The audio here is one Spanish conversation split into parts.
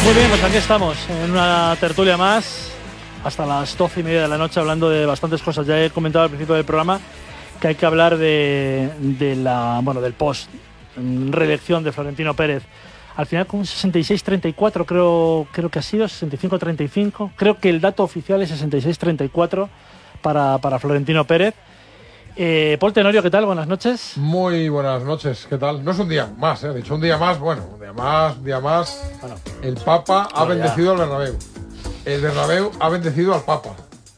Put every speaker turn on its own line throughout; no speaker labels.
Muy bien, pues aquí estamos en una tertulia más hasta las 12:30 de la noche hablando de bastantes cosas. Ya he comentado al principio del programa que hay que hablar del post reelección de Florentino Pérez. Al final con un 66-34 creo que ha sido 65-35. Creo que el dato oficial es 66-34 para Florentino Pérez. Paul Tenorio, ¿qué tal? Buenas noches.
Muy buenas noches, ¿qué tal? No es un día más, he dicho un día más, bueno, un día más. Bueno, el Papa ha bendecido al Bernabéu. El Bernabéu ha bendecido al Papa.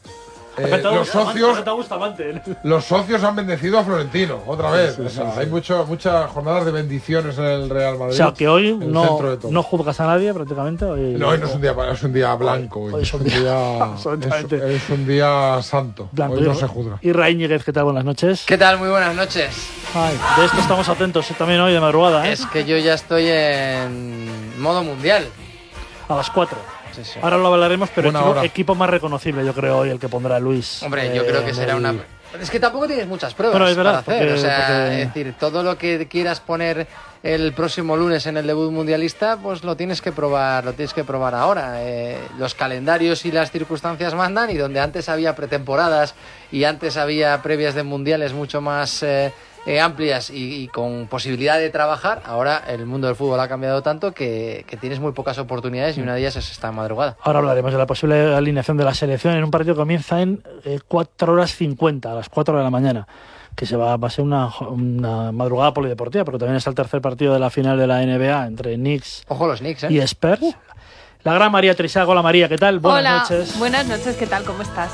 Los socios han bendecido a Florentino, otra vez. Hay muchas jornadas de bendiciones en el Real Madrid.
O sea, que hoy no juzgas a nadie prácticamente.
No, hoy no es un día blanco. Hoy es un día santo. Blanco, hoy no se juzga.
Y Ray Ñíguez, ¿qué tal? Buenas noches.
¿Qué tal? Muy buenas noches.
Ay, de esto estamos atentos también hoy de madrugada.
Es que yo ya estoy en modo mundial.
A las 4. Sí. Ahora lo hablaremos, pero equipo más reconocible, yo creo, hoy el que pondrá Luis.
Hombre, yo creo que será una... Es que tampoco tienes muchas pruebas
es verdad,
para hacer. Es decir, todo lo que quieras poner el próximo lunes en el debut mundialista, pues lo tienes que probar ahora. Los calendarios y las circunstancias mandan, y donde antes había pretemporadas y antes había previas de mundiales mucho más amplias y con posibilidad de trabajar, ahora el mundo del fútbol ha cambiado tanto que tienes muy pocas oportunidades y una de ellas es esta madrugada.
Ahora hablaremos de la posible alineación de la selección en un partido que comienza en 4:50, a las 4 de la mañana, que va a ser una madrugada polideportiva, porque también es el tercer partido de la final de la NBA entre Knicks,
Ojo los Knicks,
y Spurs. La gran María Trisago. Hola María, ¿qué tal? Buenas noches.
Buenas noches, ¿qué tal? ¿Cómo estás?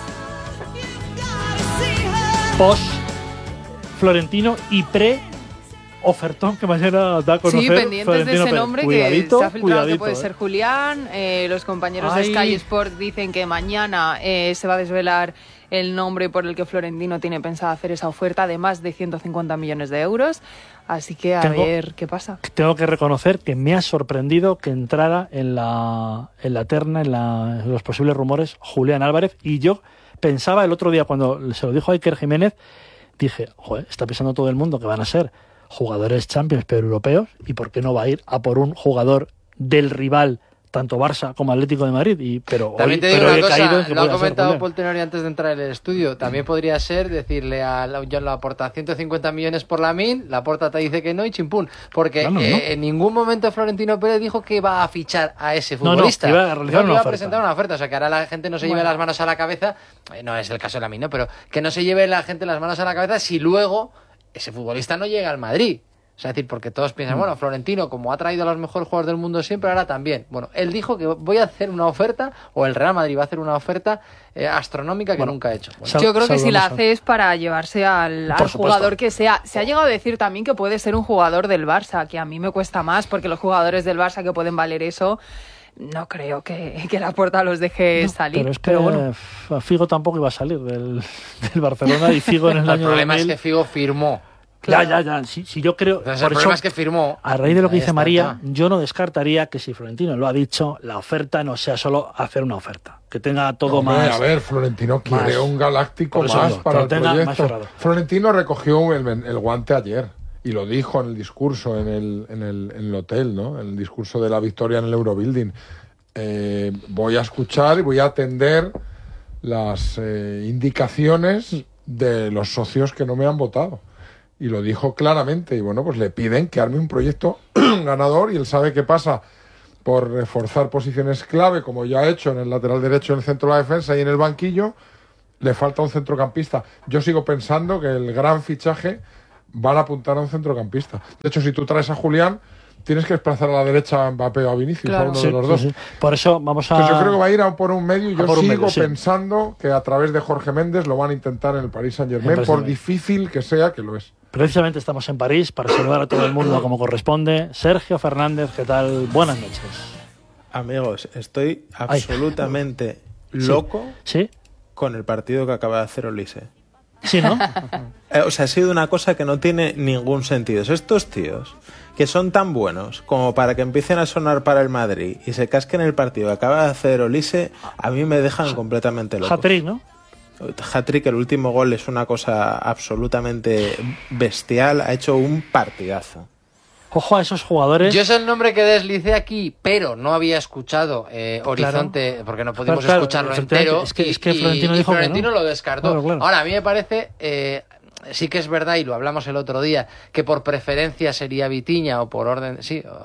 Post Florentino y ofertón que mañana da a conocer.
Sí, pendientes
Florentino
de ese
Pérez.
nombre,
Cuidadito,
que se ha filtrado que puede ser Julián. Los compañeros de Sky Sport dicen que mañana se va a desvelar el nombre por el que Florentino tiene pensado hacer esa oferta de más de 150 millones de euros. Así que ver qué pasa. Tengo que reconocer que me ha sorprendido que entrara en la terna, en los posibles rumores, Julián Álvarez. Y yo pensaba el otro día, cuando se lo dijo a Iker Jiménez, dije, joder, está pensando todo el mundo que van a ser jugadores Champions pero europeos, y por qué no va a ir a por un jugador del rival, tanto Barça como Atlético de Madrid. Pero
también te digo una cosa, lo ha comentado Paul Tenorio antes de entrar en el estudio, también podría ser decirle a John Laporta 150 millones por Lamine, Laporta te dice que no y chimpún, porque en ningún momento Florentino Pérez dijo que va a fichar a ese futbolista,
iba a
presentar una oferta, o sea que ahora la gente no se lleve las manos a la cabeza, no es el caso de Lamine, ¿no? Pero que no se lleve la gente las manos a la cabeza si luego ese futbolista no llega al Madrid. O sea, es decir, porque todos piensan, bueno, Florentino, como ha traído a los mejores jugadores del mundo siempre, ahora también. Bueno, él dijo que voy a hacer una oferta, o el Real Madrid va a hacer una oferta astronómica que nunca ha hecho. Bueno,
yo creo que si la hace es para llevarse al jugador que sea. Se ha llegado a decir también que puede ser un jugador del Barça, que a mí me cuesta más, porque los jugadores del Barça que pueden valer eso, no creo que Laporta los deje salir.
Pero es que bueno, Figo tampoco iba a salir del Barcelona, y Figo en el año 2000...
El problema es que Figo firmó.
Claro. Ya. Si yo creo.
Entonces, el problema es que firmó.
A raíz de lo que dice María, yo no descartaría que, si Florentino lo ha dicho, la oferta no sea solo hacer una oferta. Que tenga todo más.
A ver, Florentino quiere un galáctico más para el proyecto. Florentino recogió el guante ayer y lo dijo en el discurso en el hotel, ¿no? En el discurso de la victoria en el Eurobuilding. Voy a escuchar y voy a atender las indicaciones de los socios que no me han votado. Y lo dijo claramente. Y bueno, pues le piden que arme un proyecto ganador, y él sabe qué pasa por reforzar posiciones clave, como ya ha hecho en el lateral derecho, en el centro de la defensa y en el banquillo. Le falta un centrocampista. Yo sigo pensando que el gran fichaje van a apuntar a un centrocampista. De hecho, si tú traes a Julián, tienes que desplazar a la derecha a Mbappé o a Vinicius, claro, a uno de los dos. Sí.
Por eso vamos a...
Entonces yo creo que va a ir a por un medio, y yo sigo pensando que a través de Jorge Méndez lo van a intentar en el Paris Saint-Germain, por difícil que sea, que lo es.
Precisamente estamos en París para saludar a todo el mundo como corresponde. Sergio Fernández, ¿qué tal? Buenas noches.
Amigos, estoy absolutamente loco con el partido que acaba de hacer Olise.
Sí, ¿no?
O sea, ha sido una cosa que no tiene ningún sentido. Estos tíos que son tan buenos como para que empiecen a sonar para el Madrid y se casquen el partido que acaba de hacer Olise, a mí me dejan completamente loco.
Hat-trick, ¿no?
Hat-trick, el último gol es una cosa absolutamente bestial, ha hecho un partidazo.
Ojo a esos jugadores.
Yo es el nombre que deslicé aquí, pero no había escuchado Horizonte, claro, porque no pudimos escucharlo entero.
Es que Florentino dijo
Florentino
que no.
Lo descartó.
Claro.
Ahora, a mí me parece... sí que es verdad, y lo hablamos el otro día, que por preferencia sería Vitinha, o por orden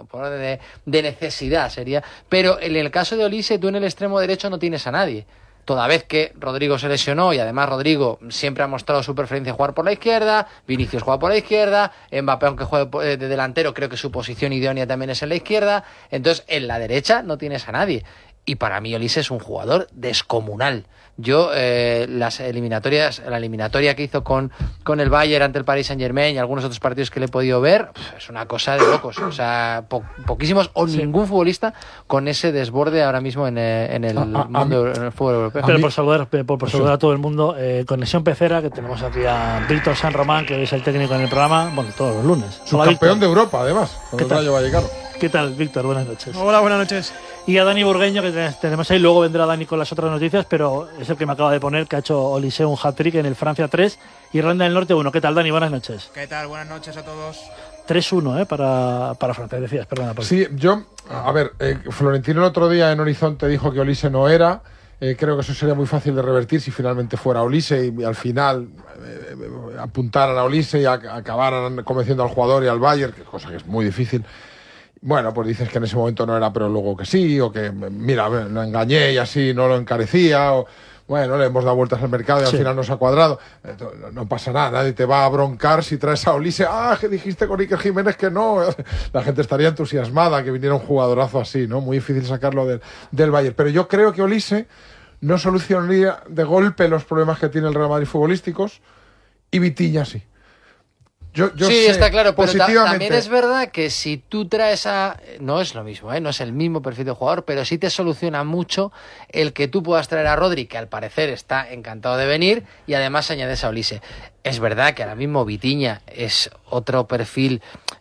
de necesidad sería, pero en el caso de Olise, tú en el extremo derecho no tienes a nadie. Toda vez que Rodrigo se lesionó, y además Rodrigo siempre ha mostrado su preferencia jugar por la izquierda, Vinicius juega por la izquierda, Mbappé, aunque juegue de delantero, creo que su posición idónea también es en la izquierda, entonces en la derecha no tienes a nadie. Y para mí Olise es un jugador descomunal. Yo, la eliminatoria que hizo con el Bayern ante el Paris Saint-Germain y algunos otros partidos que le he podido ver, es una cosa de locos. O sea, poquísimos o ningún futbolista con ese desborde ahora mismo en el mundo, en el fútbol europeo.
Pero por saludar a todo el mundo, Conexión Pecera, que tenemos aquí a Víctor San Román, que es el técnico en el programa, bueno, todos los lunes.
Subcampeón de Europa, además, con el Rayo Vallecano.
¿Qué tal, Víctor? Buenas noches.
Hola, buenas noches.
Y a Dani Burgueño, que tenemos ahí, luego vendrá Dani con las otras noticias, pero es el que me acaba de poner, que ha hecho Olise un hat-trick en el Francia 3, Irlanda del Norte 1. ¿Qué tal, Dani? Buenas noches.
¿Qué tal? Buenas noches a todos.
3-1, para Francia, decías, perdona.
Sí, Florentino el otro día en Horizonte dijo que Olise no era. Creo que eso sería muy fácil de revertir si finalmente fuera Olise y al final apuntaran a Olise y acabaran convenciendo al jugador y al Bayern, cosa que es muy difícil. Bueno, pues dices que en ese momento no era, pero luego que sí, o que, mira, lo engañé y así no lo encarecía, o bueno, le hemos dado vueltas al mercado y al final nos ha cuadrado. No pasa nada, nadie te va a broncar si traes a Olise. Que dijiste con Iker Jiménez que no. La gente estaría entusiasmada que viniera un jugadorazo así, ¿no? Muy difícil sacarlo del Bayern. Pero yo creo que Olise no solucionaría de golpe los problemas que tiene el Real Madrid futbolísticos, y Vitinha sí. Yo
sí,
sé,
está claro, pero
positivamente.
También es verdad que si tú traes no es lo mismo, no es el mismo perfil de jugador, pero sí te soluciona mucho el que tú puedas traer a Rodri, que al parecer está encantado de venir, y además añades a Olise. Es verdad que ahora mismo Vitinha es otro perfil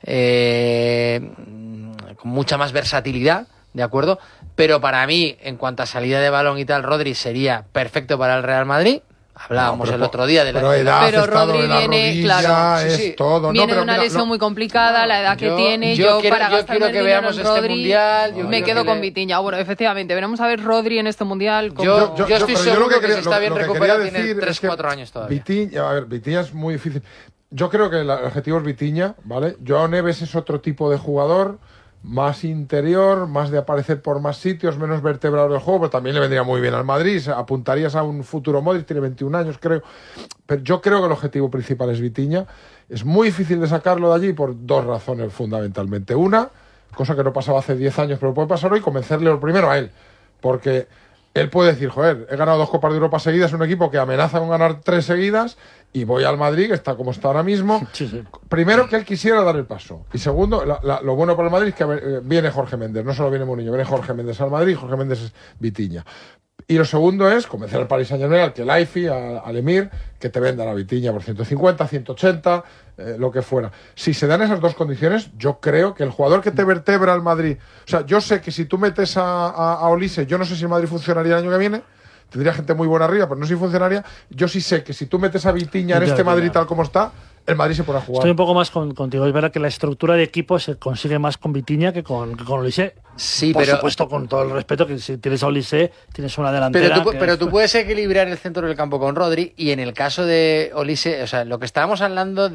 con mucha más versatilidad, ¿de acuerdo? Pero para mí, en cuanto a salida de balón y tal, Rodri sería perfecto para el Real Madrid. Hablábamos el otro día de la
edad,
pero Rodri viene, claro,
es todo,
viene de una lesión muy complicada, la edad que tiene. Yo quiero
que veamos
Rodri,
este mundial.
Me quedo con Vitinha. Bueno, efectivamente, veremos a ver Rodri en este mundial.
Yo estoy seguro que si está bien recuperado tiene 3-4 años todavía.
Vitinha es muy difícil. Yo creo que el objetivo es Vitinha, ¿vale? Joao Neves es otro tipo de jugador, más interior, más de aparecer por más sitios, menos vertebrado del juego, pero también le vendría muy bien al Madrid. Apuntarías a un futuro Modric, tiene 21 años, creo. Pero yo creo que el objetivo principal es Vitinha. Es muy difícil de sacarlo de allí por dos razones fundamentalmente. Una, cosa que no pasaba hace 10 años, pero puede pasar hoy, convencerle lo primero a él. Porque él puede decir, joder, he ganado 2 Copas de Europa seguidas, un equipo que amenaza con ganar 3 seguidas, y voy al Madrid, que está como está ahora mismo.
Sí.
Primero, que él quisiera dar el paso. Y segundo, lo bueno para el Madrid es que viene Jorge Méndez, no solo viene Mourinho, viene Jorge Méndez al Madrid, Jorge Méndez es Vitinha. Y lo segundo es convencer al Paris Saint-Germain, al Khelaifi, al Emir, que te vendan a Vitinha por 150, 180, lo que fuera. Si se dan esas dos condiciones, yo creo que el jugador que te vertebra al Madrid... O sea, yo sé que si tú metes a Olise, yo no sé si el Madrid funcionaría el año que viene, tendría gente muy buena arriba, pero no sé si funcionaría. Yo sí sé que si tú metes a Vitinha en este Madrid tal como está, el Madrid se pone a jugar.
Estoy un poco más contigo. Es verdad que la estructura de equipo se consigue más con Vitinha que con Olise.
Sí,
por supuesto, con todo el respeto, que si tienes a Olise, tienes una delantera.
Pero tú puedes equilibrar el centro del campo con Rodri, y en el caso de Olise, o sea, lo que estábamos hablando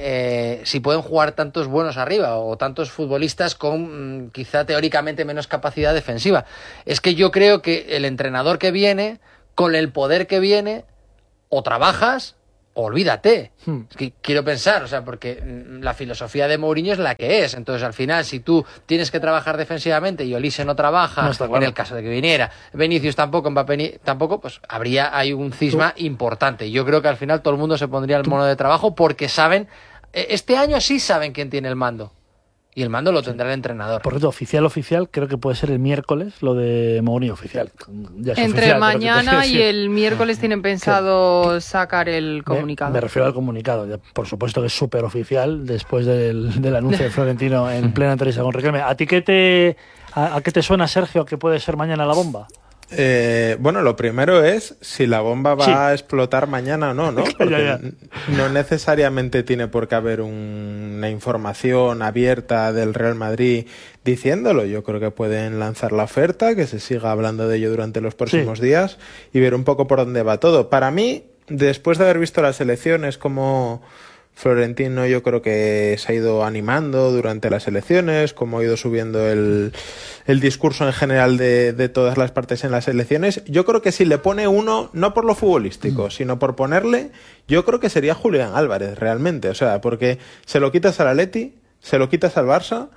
de si pueden jugar tantos buenos arriba o tantos futbolistas con quizá teóricamente menos capacidad defensiva. Es que yo creo que el entrenador que viene, con el poder que viene, o trabajas, olvídate. Es que quiero pensar, o sea, porque la filosofía de Mourinho es la que es. Entonces, al final, si tú tienes que trabajar defensivamente y Olise no trabaja, en el caso de que viniera, Vinicius tampoco, Mbappé tampoco, pues hay un cisma importante. Yo creo que al final todo el mundo se pondría el mono de trabajo porque saben, este año sí saben quién tiene el mando. Y el mando lo tendrá el entrenador.
Por cierto, oficial, creo que puede ser el miércoles, lo de Mourinho oficial. Ya es
entre
oficial,
mañana y el miércoles tienen pensado sacar el comunicado.
Me refiero al comunicado. Por supuesto que es súper oficial, después del anuncio de Florentino en plena entrevista con Riquelme. ¿A ti qué te suena, Sergio, que puede ser mañana la bomba?
Bueno, lo primero es si la bomba va a explotar mañana o no, ¿no? Porque no necesariamente tiene por qué haber una información abierta del Real Madrid diciéndolo. Yo creo que pueden lanzar la oferta, que se siga hablando de ello durante los próximos días y ver un poco por dónde va todo. Para mí, después de haber visto las elecciones, como Florentino yo creo que se ha ido animando durante las elecciones, como ha ido subiendo el discurso en general de todas las partes en las elecciones, yo creo que si le pone uno, no por lo futbolístico, sino por ponerle, yo creo que sería Julián Álvarez realmente, o sea, porque se lo quitas al Atleti, se lo quitas al Barça,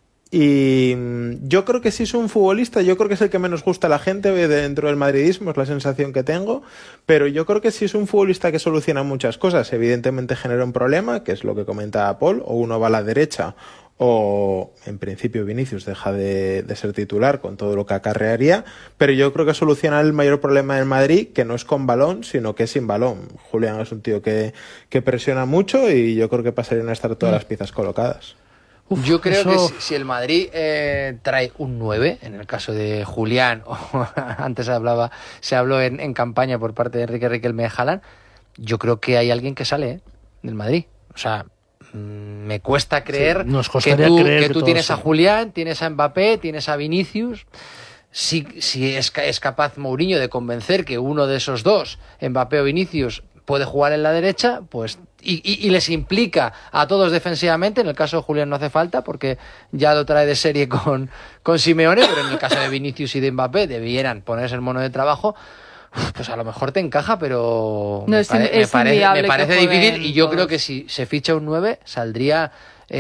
y yo creo que si es un futbolista, yo creo que es el que menos gusta a la gente dentro del madridismo, es la sensación que tengo, pero yo creo que si es un futbolista que soluciona muchas cosas, evidentemente genera un problema, que es lo que comentaba Paul, o uno va a la derecha, o en principio Vinicius deja de ser titular con todo lo que acarrearía, pero yo creo que soluciona el mayor problema del Madrid, que no es con balón, sino que es sin balón. Julián es un tío que presiona mucho y yo creo que pasarían a estar todas las piezas colocadas.
Yo creo que si el Madrid trae un 9, en el caso de Julián, o antes se habló en campaña por parte de Enrique Riquelme de Haaland, yo creo que hay alguien que sale del Madrid. O sea, me cuesta creer que tú tienes a Julián, tienes a Mbappé, tienes a Vinicius. Si es capaz Mourinho de convencer que uno de esos dos, Mbappé o Vinicius, puede jugar en la derecha, pues y les implica a todos defensivamente. En el caso de Julián no hace falta porque ya lo trae de serie con Simeone, pero en el caso de Vinicius y de Mbappé debieran ponerse el mono de trabajo. Pues a lo mejor te encaja, pero me parece difícil, y yo creo que si se ficha un 9 saldría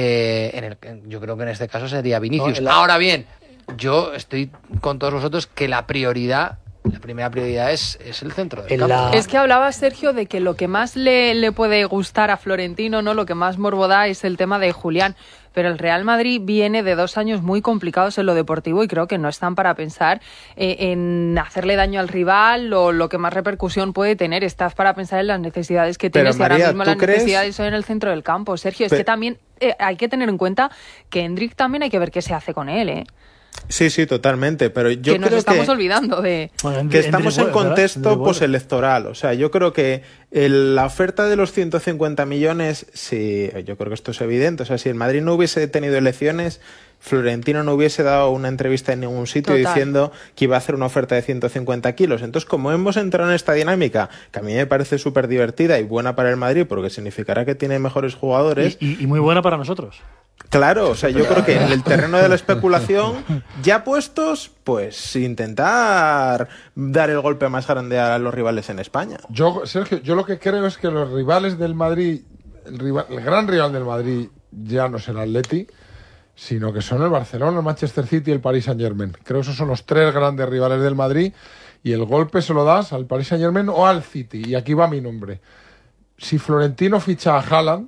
yo creo que en este caso sería Vinicius. Ahora bien, yo estoy con todos vosotros que la primera prioridad es el centro del campo.
Es que hablaba Sergio de que lo que más le puede gustar a Florentino, ¿no? Lo que más morbo da es el tema de Julián. Pero el Real Madrid viene de 2 años muy complicados en lo deportivo y creo que no están para pensar en hacerle daño al rival o lo que más repercusión puede tener. Estás para pensar en las necesidades que tienes y ahora mismo las necesidades son en el centro del campo. Sergio, es que también hay que tener en cuenta que Endrick también hay que ver qué se hace con él, ¿eh?
Sí, totalmente, pero yo creo
que nos estamos olvidando de
que estamos en contexto postelectoral. O sea, yo creo que la oferta de los 150 millones, sí, yo creo que esto es evidente. O sea, si el Madrid no hubiese tenido elecciones, Florentino no hubiese dado una entrevista en ningún sitio diciendo que iba a hacer una oferta de 150 kilos. Entonces, como hemos entrado en esta dinámica, que a mí me parece súper divertida y buena para el Madrid, porque significará que tiene mejores jugadores.
Y muy buena para nosotros.
Claro, o sea, yo creo que en el terreno de la especulación, ya puestos, pues intentar dar el golpe más grande a los rivales en España.
Sergio, yo lo que creo es que los rivales del Madrid, el gran rival del Madrid ya no es el Atleti, sino que son el Barcelona, el Manchester City y el Paris Saint-Germain. Creo que esos son los 3 grandes rivales del Madrid y el golpe se lo das al Paris Saint-Germain o al City. Y aquí va mi nombre. Si Florentino ficha a Haaland,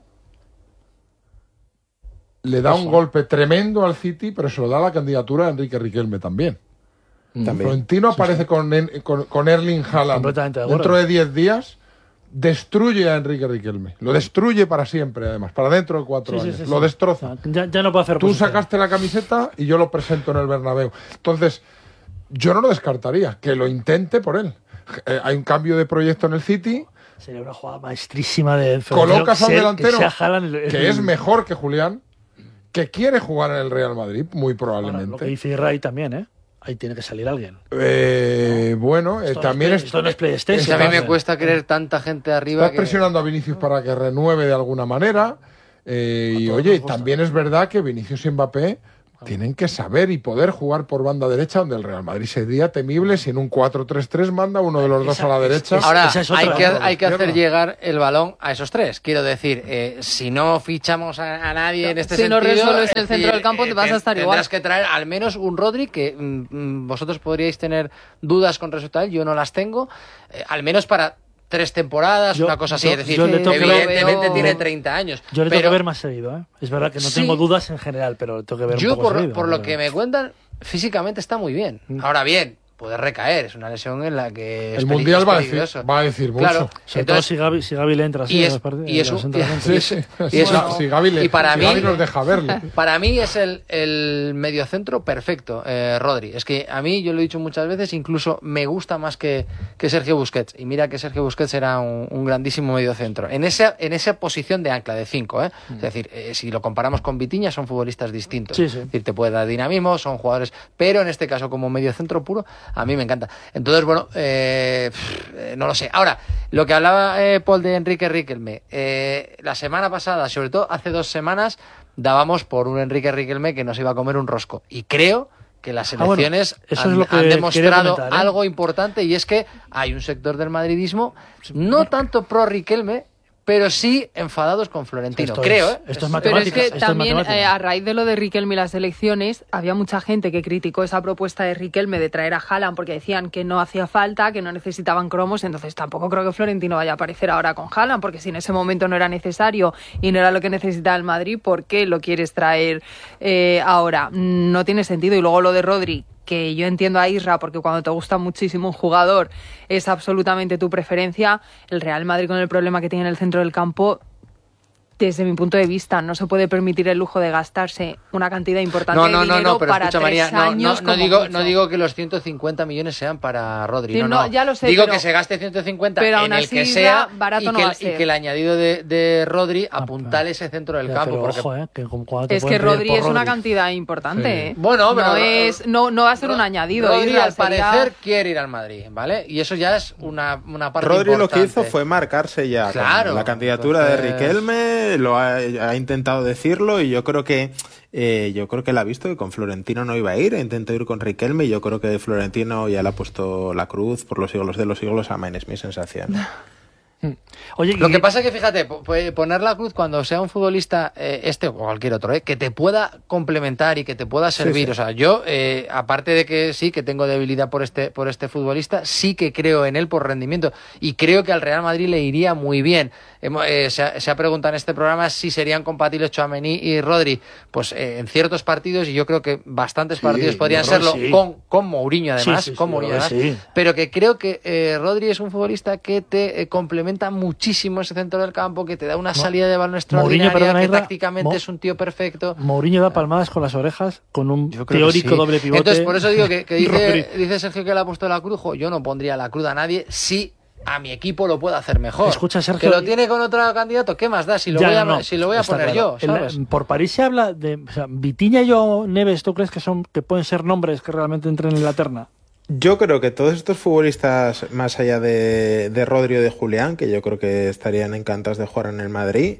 le da un golpe tremendo al City, pero se lo da la candidatura de Enrique Riquelme también. Florentino aparece con Erling Haaland dentro de 10 días, destruye a Enrique Riquelme. Lo destruye para siempre, además, para dentro de 4 años. Lo destroza.
Ya no puede hacer
Tú sacaste la camiseta y yo lo presento en el Bernabéu. Entonces, yo no lo descartaría, que lo intente por él. Hay un cambio de proyecto en el City.
Sería una jugada maestrísima de
colocas a un delantero que es mejor que Julián, que quiere jugar en el Real Madrid, muy probablemente.
Ahora, lo que dice Ray también, ¿eh? Ahí tiene que salir alguien.
Bueno, también
esto no es PlayStation.
A mí me cuesta creer tanta gente arriba.
Estás presionando a Vinicius para que renueve de alguna manera. Y oye, también es verdad que Vinicius y Mbappé tienen que saber y poder jugar por banda derecha, donde el Real Madrid sería temible si en un 4-3-3 manda uno de los dos a la derecha.
Ahora, hay que hacer llegar el balón a esos 3. Quiero decir, si no fichamos a nadie en este sentido...
Si no resuelves el centro del campo, te vas a estar igual.
Tendrás que traer al menos un Rodri, que vosotros podríais tener dudas con respecto a él, yo no las tengo, al menos para 3 temporadas, una cosa así. Es decir, evidentemente tiene 30 años.
Yo le tengo que ver más seguido, ¿eh? Es verdad que no tengo dudas en general, pero le tengo que ver un poco seguido.
Por lo que me cuentan, físicamente está muy bien. Ahora bien, puede recaer. Es una lesión en la que
el Mundial va a decir mucho.
Claro,
sobre todo si Gavi le entra así
si Gavi nos deja verle.
Para mí es el mediocentro perfecto, Rodri. Es que a mí, yo lo he dicho muchas veces, incluso me gusta más que Sergio Busquets. Y mira que Sergio Busquets era un grandísimo mediocentro. En esa posición de ancla, de 5, Es decir, si lo comparamos con Vitinha, son futbolistas distintos.
Sí.
Es decir, te puede dar dinamismo, son jugadores... Pero en este caso, como mediocentro puro, a mí me encanta. Entonces, bueno, no lo sé. Ahora, lo que hablaba Paul de Enrique Riquelme, la semana pasada, sobre todo hace 2 semanas, dábamos por un Enrique Riquelme que nos iba a comer un rosco. Y creo que las elecciones han demostrado algo importante, y es que hay un sector del madridismo no tanto pro Riquelme, pero sí enfadados con Florentino, creo.
Esto es matemáticas.
Pero es que también, a raíz de lo de Riquelme y las elecciones, había mucha gente que criticó esa propuesta de Riquelme de traer a Haaland porque decían que no hacía falta, que no necesitaban cromos. Entonces tampoco creo que Florentino vaya a aparecer ahora con Haaland, porque si en ese momento no era necesario y no era lo que necesitaba el Madrid, ¿por qué lo quieres traer ahora? No tiene sentido. Y luego lo de Rodri, que yo entiendo a Isra, porque cuando te gusta muchísimo un jugador es absolutamente tu preferencia. El Real Madrid, con el problema que tiene en el centro del campo, desde mi punto de vista, no se puede permitir el lujo de gastarse una cantidad importante de dinero
pero
para
escucha,
3
María,
años.
No digo que los 150 millones sean para Rodri.
Sí, no, ya lo sé,
digo que se gaste 150
pero
en
aún
el
así,
que sea,
barato no va a ser.
y que el añadido de Rodri apuntale ese centro del campo.
Pero
porque...
ojo,
es que Rodri es una cantidad importante.
Sí.
Bueno, pero
no va a ser un añadido.
Rodri, al parecer, quiere ir al Madrid, ¿vale? Y eso ya es una parte
Rodri
importante.
Lo que hizo fue marcarse ya con la candidatura de Riquelme, lo ha intentado decirlo, y yo creo que él ha visto que con Florentino no iba a ir, intentó ir con Riquelme, y yo creo que Florentino ya le ha puesto la cruz por los siglos de los siglos. Amén, es mi sensación.
Oye,
lo que pasa es que, fíjate, poner la cruz cuando sea un futbolista, o cualquier otro, que te pueda complementar y que te pueda servir. Sí. O sea, yo, aparte de que sí, que tengo debilidad por este futbolista, sí que creo en él por rendimiento, y creo que al Real Madrid le iría muy bien. Se ha preguntado en este programa si serían compatibles Tchouaméni y Rodri. Pues en ciertos partidos, y yo creo que bastantes partidos podrían serlo, con Mourinho además, pero que creo que Rodri es un futbolista que te complementa muchísimo ese centro del campo, que te da una salida de balón extraordinaria, que tácticamente es un tío perfecto.
Mourinho da palmadas con las orejas con un teórico doble pivote.
Entonces, por eso digo que dice Sergio que le ha puesto la cruz. Yo no pondría la cruz a nadie si a mi equipo lo puedo hacer mejor.
Escucha, Sergio,
que lo tiene con otro candidato, ¿qué más da? Si lo voy a poner
claro.
yo, ¿sabes?
Por París se habla de... O sea, Vitinha y Neves, ¿tú crees que pueden ser nombres que realmente entren en la terna?
Yo creo que todos estos futbolistas, más allá de Rodri o de Julián, que yo creo que estarían encantados de jugar en el Madrid,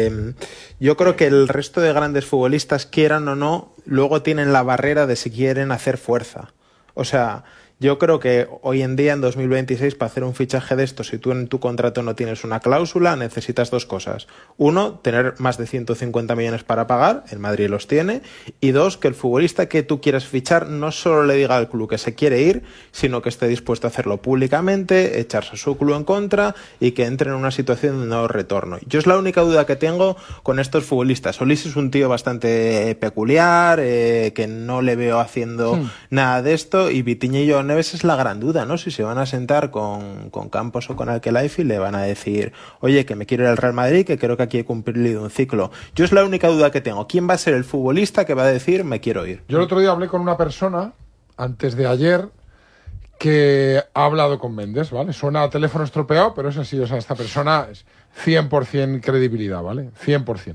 yo creo que el resto de grandes futbolistas, quieran o no, luego tienen la barrera de si quieren hacer fuerza. O sea, yo creo que hoy en día, en 2026, para hacer un fichaje de esto, si tú en tu contrato no tienes una cláusula, necesitas 2 cosas. 1, tener más de 150 millones para pagar, el Madrid los tiene, y 2, que el futbolista que tú quieras fichar no solo le diga al club que se quiere ir, sino que esté dispuesto a hacerlo públicamente, echarse a su club en contra y que entre en una situación de no retorno. Yo es la única duda que tengo con estos futbolistas. Solís es un tío bastante peculiar, que no le veo haciendo nada de esto, y Vitinha y yo Neves es la gran duda, ¿no? Si se van a sentar con Campos o con Alquelaifi y le van a decir, oye, que me quiero ir al Real Madrid, que creo que aquí he cumplido un ciclo. Yo es la única duda que tengo. ¿Quién va a ser el futbolista que va a decir, me quiero ir?
Yo el otro día hablé con una persona, antes de ayer, que ha hablado con Méndez, ¿vale? Suena a teléfono estropeado, pero es así. O sea, esta persona es 100% credibilidad, ¿vale? 100%.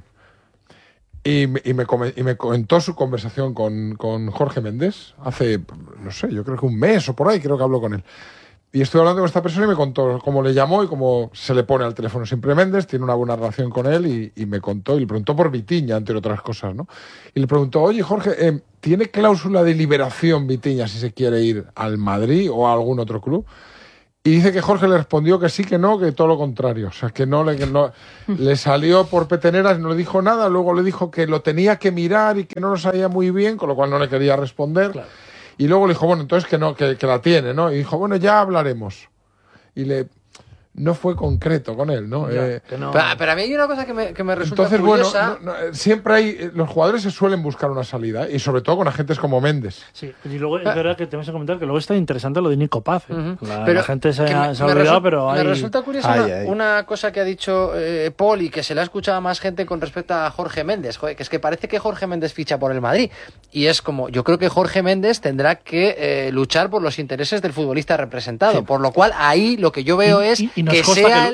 Y me comentó su conversación con Jorge Méndez hace, no sé, yo creo que un mes o por ahí, creo que habló con él. Y estoy hablando con esta persona y me contó cómo le llamó y cómo se le pone al teléfono siempre Méndez, tiene una buena relación con él, y me contó, y le preguntó por Vitinha, entre otras cosas, ¿no? Y le preguntó, oye, Jorge, ¿tiene cláusula de liberación Vitinha si se quiere ir al Madrid o a algún otro club? Y dice que Jorge le respondió que sí, que no, que todo lo contrario. O sea, que no le salió por peteneras, no le dijo nada, luego le dijo que lo tenía que mirar y que no lo sabía muy bien, con lo cual no le quería responder. Claro. Y luego le dijo, bueno, entonces que no, que la tiene, ¿no? Y dijo, bueno, ya hablaremos. Y no fue concreto con él, ¿no?
No. Pero a mí hay una cosa que me resulta curiosa.
Siempre hay... Los jugadores se suelen buscar una salida, y sobre todo con agentes como Méndez.
Sí, y luego es verdad que tenemos que comentar que luego está interesante lo de Nico Paz. La gente se ha olvidado, pero hay...
Me resulta curiosa una cosa que ha dicho Paul y que se le ha escuchado a más gente con respecto a Jorge Méndez. Joder, que es que parece que Jorge Méndez ficha por el Madrid. Y es como, yo creo que Jorge Méndez tendrá que luchar por los intereses del futbolista representado. Sí. Por lo cual, ahí lo que yo veo es que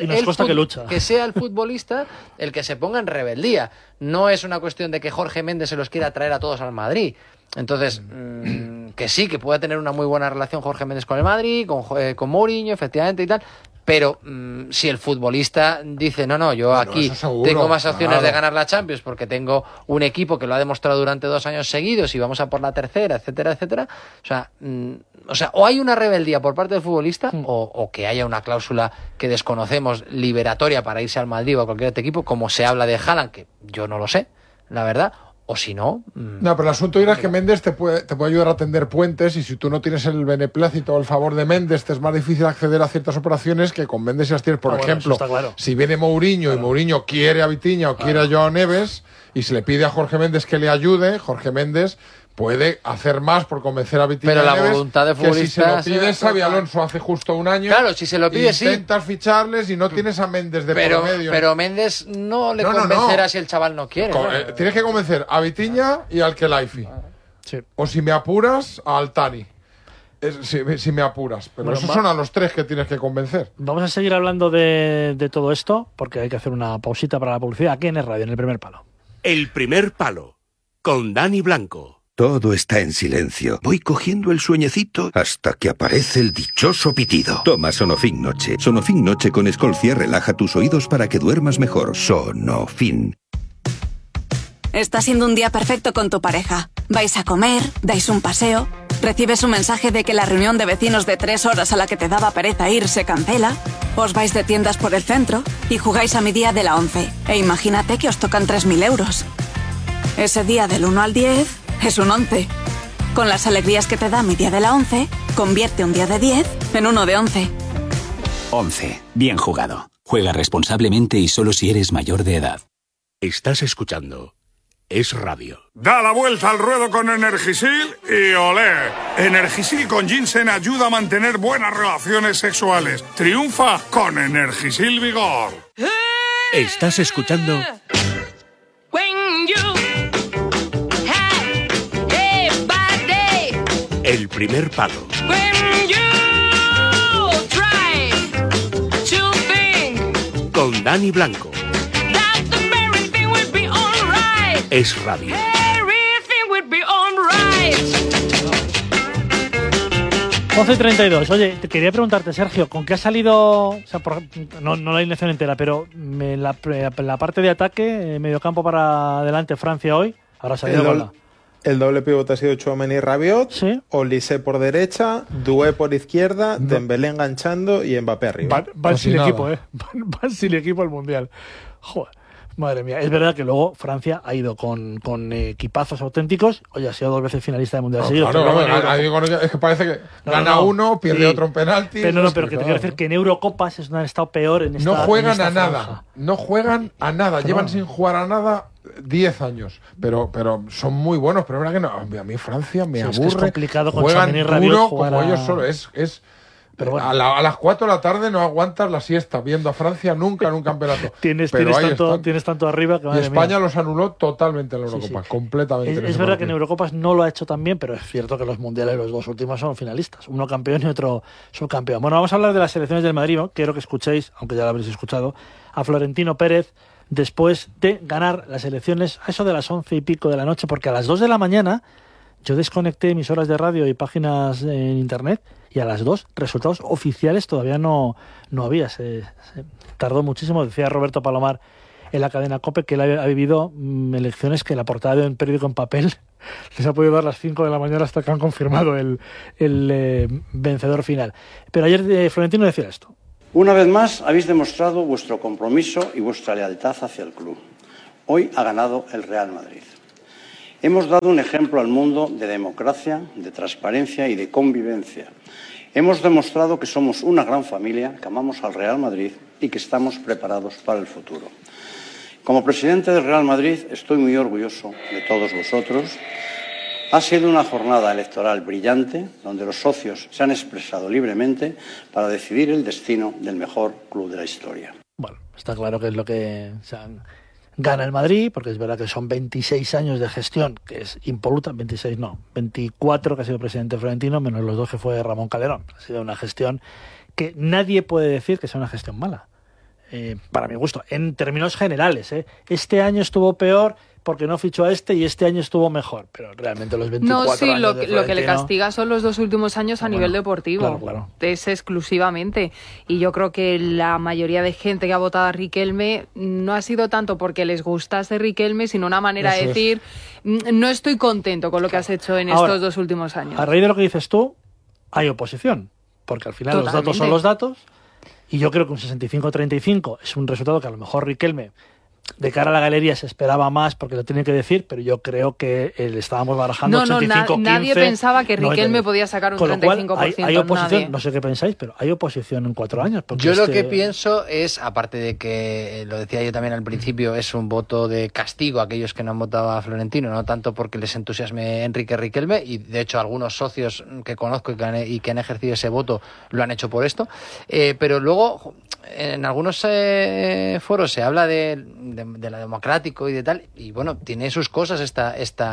sea el futbolista el que se ponga en rebeldía. No es una cuestión de que Jorge Méndez se los quiera traer a todos al Madrid. Entonces, que sí, que pueda tener una muy buena relación Jorge Méndez con el Madrid, con Mourinho, efectivamente y tal. Pero si el futbolista dice, no, yo aquí tengo más opciones de ganar la Champions porque tengo un equipo que lo ha demostrado durante 2 años seguidos y vamos a por la tercera, etcétera, etcétera. O sea, o hay una rebeldía por parte del futbolista o que haya una cláusula que desconocemos liberatoria para irse al Madrid o a cualquier otro equipo, como se habla de Haaland, que yo no lo sé, la verdad. O si no...
No, pero el asunto es que Méndez te puede ayudar a tender puentes, y si tú no tienes el beneplácito o el favor de Méndez, te es más difícil acceder a ciertas operaciones que con Méndez y las tienes. Por ejemplo, claro. Si viene Mourinho y Mourinho quiere a Vitinha o quiere a Joao Neves y se le pide a Jorge Méndez que le ayude, Jorge Méndez puede hacer más por convencer a Vitinha.
Pero la voluntad de futbolista...
Que si se lo pide Xabi Alonso hace justo un año...
Claro, si se lo pide,
intentas ficharles y no tienes a Méndez de por medio.
Pero Méndez no le convencerá si el chaval no quiere.
Tienes que convencer a Vitinha y al Kelaifi. Sí. O si me apuras, a Altani. Si me apuras. Pero esos son a los 3 que tienes que convencer.
Vamos a seguir hablando de todo esto, porque hay que hacer una pausita para la publicidad aquí en el radio, en El Primer Palo.
El Primer Palo, con Dani Blanco.
Todo está en silencio. Voy cogiendo el sueñecito hasta que aparece el dichoso pitido. Toma Sonofin Noche. Sonofin Noche con Escolcia relaja tus oídos para que duermas mejor. Sonofin.
Está siendo un día perfecto con tu pareja. Vais a comer, dais un paseo, recibes un mensaje de que la reunión de vecinos de 3 horas a la que te daba pereza ir se cancela, os vais de tiendas por el centro y jugáis a mi día de la 11. E imagínate que os tocan 3.000 euros. Ese día del 1 al 10... es un 11. Con las alegrías que te da mi día de la 11, convierte un día de 10 en uno de 11.
11. Bien jugado. Juega responsablemente y solo si eres mayor de edad.
Estás escuchando Es Radio.
Da la vuelta al ruedo con Energisil y olé. Energisil con ginseng ayuda a mantener buenas relaciones sexuales. Triunfa con Energisil Vigor.
Estás escuchando... El Primer Palo. Con Dani Blanco. Es Radio.
11:32. Oye, te quería preguntarte, Sergio, ¿con qué ha salido? O sea, no la alineación entera, pero la parte de ataque, mediocampo para adelante, Francia hoy. Ahora ha salido con
el doble pivote ha sido Tchouaméni y Rabiot, ¿sí? Olise por derecha, Doué por izquierda, Dembélé enganchando y Mbappé arriba.
Van sin equipo, van sin equipo al Mundial. Joder, madre mía. Es verdad que luego Francia ha ido con equipazos auténticos. Oye, ha sido 2 veces finalista del Mundial seguido.
Claro, es que parece que gana uno, pierde otro en penalti.
Pero que te quiero decir que en Eurocopas han estado peor en esta.
No juegan a nada. No juegan a nada. Llevan sin jugar a nada 10 años, pero son muy buenos, pero es verdad que no, a mí Francia me aburre. Es
complicado con
juegan
y Rabiot
como ellos solo, pero bueno. a las 4 de la tarde no aguantas la siesta viendo a Francia nunca en un campeonato.
tienes tanto arriba que
y España los anuló totalmente en la Eurocopa, completamente.
Es verdad que en Eurocopas no lo ha hecho tan bien, pero es cierto que los mundiales, los 2 últimos son finalistas, uno campeón y otro subcampeón. Bueno, vamos a hablar de las selecciones del Madrid, ¿no? Quiero que escuchéis, aunque ya lo habréis escuchado, a Florentino Pérez después de ganar las elecciones a eso de las 11 y pico de la noche, porque a las 2 de la mañana yo desconecté emisoras de radio y páginas en internet y a las 2 resultados oficiales todavía no había. Se tardó muchísimo. Decía Roberto Palomar en la cadena COPE que él ha vivido elecciones que en la portada de un periódico en papel les ha podido dar las 5 de la mañana hasta que han confirmado el vencedor final. Pero ayer Florentino decía esto.
Una vez más habéis demostrado vuestro compromiso y vuestra lealtad hacia el club. Hoy ha ganado el Real Madrid. Hemos dado un ejemplo al mundo de democracia, de transparencia y de convivencia. Hemos demostrado que somos una gran familia, que amamos al Real Madrid y que estamos preparados para el futuro. Como presidente del Real Madrid estoy muy orgulloso de todos vosotros. Ha sido una jornada electoral brillante, donde los socios se han expresado libremente para decidir el destino del mejor club de la historia.
Bueno, está claro que es lo que gana el Madrid, porque es verdad que son 26 años de gestión, que es impoluta, 24 que ha sido presidente Florentino, menos los 2 que fue Ramón Calderón. Ha sido una gestión que nadie puede decir que sea una gestión mala, para mi gusto, en términos generales. Este año estuvo peor porque no fichó a y este año estuvo mejor, pero realmente los 24 años
lo que le castiga son los 2 últimos años a nivel deportivo. Claro. Es exclusivamente. Y yo creo que la mayoría de gente que ha votado a Riquelme no ha sido tanto porque les gustase Riquelme, sino una manera de decir, no estoy contento con lo que has hecho en estos 2 últimos años.
A raíz de lo que dices tú, hay oposición, porque al final los datos son los datos, y yo creo que un 65-35 es un resultado que a lo mejor Riquelme, de cara a la galería, se esperaba más porque lo tiene que decir, pero yo creo que le estábamos barajando 85-15.
Nadie pensaba que Riquelme podía sacar un 35%.
Hay oposición, no sé qué pensáis, pero hay oposición en 4 años.
Yo lo que pienso es, aparte de que, lo decía yo también al principio, es un voto de castigo a aquellos que no han votado a Florentino, no tanto porque les entusiasme Enrique Riquelme, y de hecho algunos socios que conozco y que han ejercido ese voto lo han hecho por esto, pero luego en algunos foros se habla de la democrático y de tal, y bueno, tiene sus cosas esta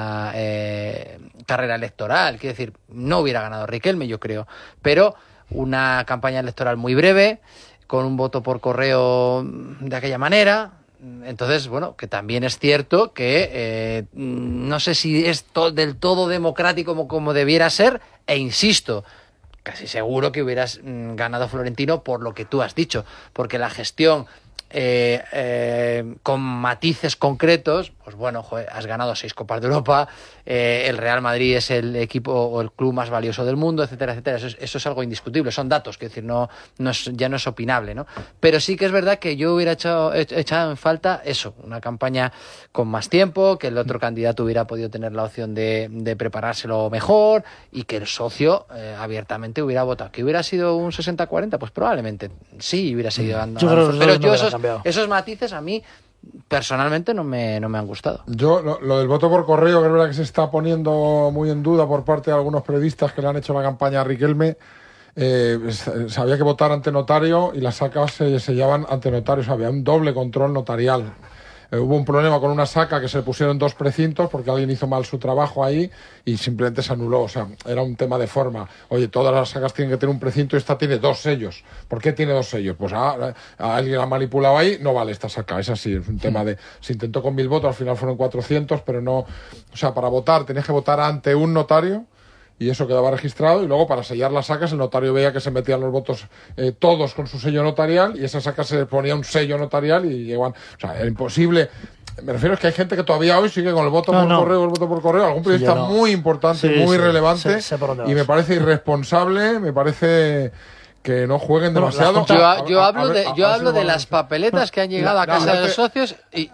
carrera electoral. Quiero decir, no hubiera ganado Riquelme, yo creo, pero una campaña electoral muy breve, con un voto por correo de aquella manera. Entonces, bueno, que también es cierto que no sé si es del todo democrático como debiera ser, e insisto, casi seguro que hubieras ganado Florentino por lo que tú has dicho, porque la gestión con matices concretos, pues bueno, has ganado 6 Copas de Europa, el Real Madrid es el equipo o el club más valioso del mundo, etcétera, etcétera. Eso es algo indiscutible, son datos, quiero decir, ya no es opinable, ¿no? Pero sí que es verdad que yo hubiera echado en falta eso, una campaña con más tiempo, que el otro candidato hubiera podido tener la opción de preparárselo mejor, y que el socio abiertamente hubiera votado. ¿Que hubiera sido un 60-40? Pues probablemente sí hubiera seguido andando. Pero esos matices a mí personalmente no me han gustado.
Yo lo del voto por correo, que es verdad que se está poniendo muy en duda por parte de algunos periodistas que le han hecho la campaña a Riquelme. Había que votar ante notario y las sacas se sellaban ante notario, o sea, había un doble control notarial. Hubo un problema con una saca que se le pusieron 2 precintos porque alguien hizo mal su trabajo ahí y simplemente se anuló. O sea, era un tema de forma. Oye, todas las sacas tienen que tener un precinto y esta tiene 2 sellos. ¿Por qué tiene 2 sellos? Pues alguien ha manipulado ahí, no vale esta saca. Es así, es un tema de... Se intentó con 1000 votos, al final fueron 400, pero no... O sea, para votar tenías que votar ante un notario y eso quedaba registrado, y luego para sellar las sacas el notario veía que se metían los votos todos con su sello notarial, y esa saca se ponía un sello notarial y llegaban, o sea, era imposible. Me refiero es que hay gente que todavía hoy sigue con el voto por correo, algún periodista muy importante, muy relevante, y me parece irresponsable, me parece que no jueguen demasiado.
Yo hablo de las papeletas que han llegado a casa de los socios, y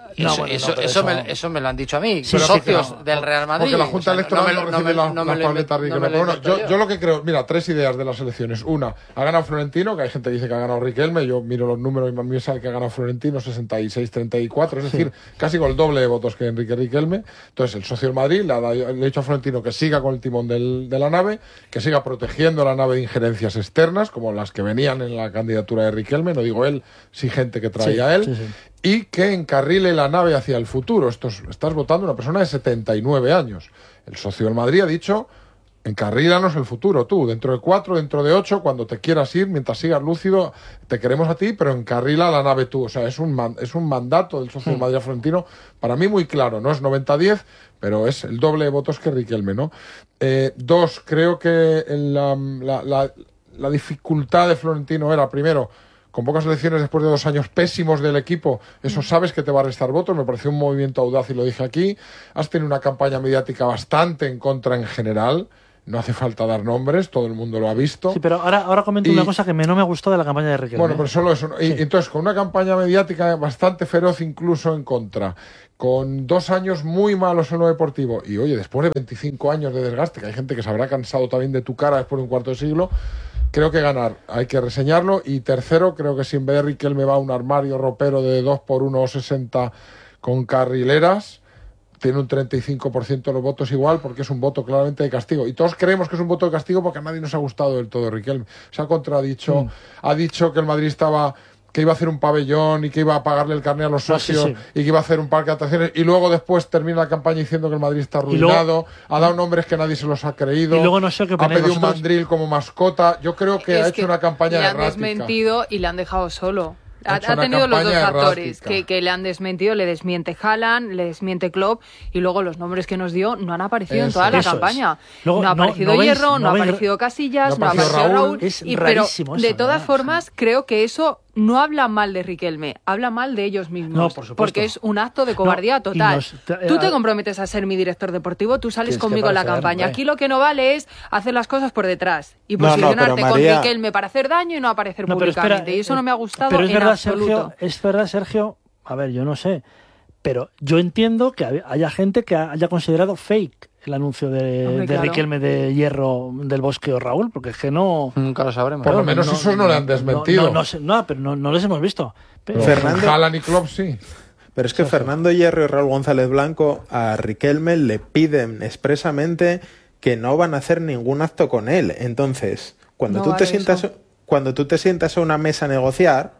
eso me lo han dicho a mí, socios del Real Madrid.
Porque la Junta Electoral no recibe las papeletas Riquelme. Bueno, yo lo que creo, mira, 3 ideas de las elecciones. Una, ha ganado Florentino, que hay gente que dice que ha ganado Riquelme, yo miro los números y me sale que ha ganado Florentino 66-34, es decir, casi con el doble de votos que Enrique Riquelme. Entonces el socio del Madrid le ha dicho a Florentino que siga con el timón de la nave, que siga protegiendo la nave de injerencias externas, como las que venían en la candidatura de Riquelme, no digo él, sí gente que traía él, y que encarrile la nave hacia el futuro. Estás votando a una persona de 79 años. El socio del Madrid ha dicho, encarrílanos el futuro tú, dentro de 4, dentro de 8, cuando te quieras ir, mientras sigas lúcido, te queremos a ti, pero encarrila la nave tú. O sea, es un mandato del socio del Madrid a Florentino, para mí muy claro, no es 90-10, pero es el doble de votos que Riquelme, ¿no? 2, creo que la dificultad de Florentino era, primero, con pocas elecciones después de 2 años pésimos del equipo, eso sabes que te va a restar votos. Me pareció un movimiento audaz y lo dije aquí. Has tenido una campaña mediática bastante en contra en general, No hace falta dar nombres, todo el mundo lo ha visto.
Sí, pero ahora comento una cosa que no me gustó de la campaña de Riquelme.
Bueno, pero solo eso. Sí. Y entonces, con una campaña mediática bastante feroz incluso en contra, con 2 años muy malos en lo deportivo, y oye, después de 25 años de desgaste, que hay gente que se habrá cansado también de tu cara después de un cuarto de siglo, creo que ganar, hay que reseñarlo. Y tercero, creo que si en vez de Riquelme va a un armario ropero de 2x1,60 con carrileras, tiene un 35% de los votos igual, porque es un voto claramente de castigo. Y todos creemos que es un voto de castigo porque a nadie nos ha gustado del todo Riquelme. Se ha contradicho, ha dicho que el Madrid que iba a hacer un pabellón y que iba a pagarle el carné a los socios y que iba a hacer un parque de atracciones, y luego después termina la campaña diciendo que el Madrid está arruinado, ha dado nombres que nadie se los ha creído,
y luego no sé qué
ha pedido un mandril como mascota. Yo creo que ha hecho una campaña errática.
Le han desmentido y le han dejado solo. Ha tenido los dos factores que le han desmentido, le desmiente Haaland, le desmiente Klopp, y luego los nombres que nos dio no han aparecido en toda la campaña. Luego, no ha aparecido Hierro, no ha aparecido Casillas, no ha aparecido Raúl. Pero de todas formas, creo que eso no habla mal de Riquelme, habla mal de ellos mismos.
No, por supuesto.
Porque es un acto de cobardía total. Tú te comprometes a ser mi director deportivo, tú sales conmigo en la campaña. Aquí lo que no vale es hacer las cosas por detrás y posicionarte con Riquelme para hacer daño y no aparecer públicamente. Y eso no me ha gustado en absoluto.
Es verdad, Sergio, a ver, yo no sé, pero yo entiendo que haya gente que haya considerado fake el anuncio de Riquelme de Hierro del Bosque o Raúl, porque es que no...
Nunca lo sabremos.
Por lo menos esos no le han desmentido.
Pero no les hemos visto. Pero
Haaland y Klopp sí.
Pero es que Fernando Hierro y Raúl González Blanco a Riquelme le piden expresamente que no van a hacer ningún acto con él. Entonces, cuando tú te sientas a una mesa a negociar